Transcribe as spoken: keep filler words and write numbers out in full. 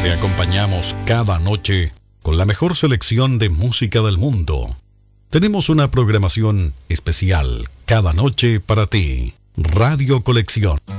Te acompañamos cada noche con la mejor selección de música del mundo. Tenemos una programación especial cada noche para ti. Radio Colección.